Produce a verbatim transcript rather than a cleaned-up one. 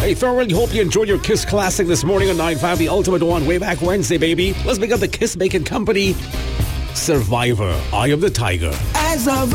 I thoroughly hope you enjoyed your Kiss Classic this morning on nine five, the ultimate one, way back Wednesday, baby. Let's pick up the Kiss Bacon Company. Survivor, Eye of the Tiger. As of